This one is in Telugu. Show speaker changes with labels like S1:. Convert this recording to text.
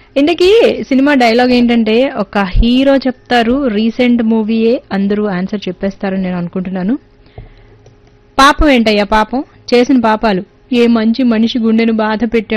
S1: ఇంతకీ సినిమా డైలాగ్ ఏంటంటే ఒక హీరో చెప్తారు, రీసెంట్ మూవీయే అందరూ ఆన్సర్ చెప్పేస్తారని నేను అనుకుంటున్నాను. పాపం ఏంటయ్యా పాపం, చేసిన పాపాలు ఏ మంచి మనిషి గుండెను బాధ పెట్టాడు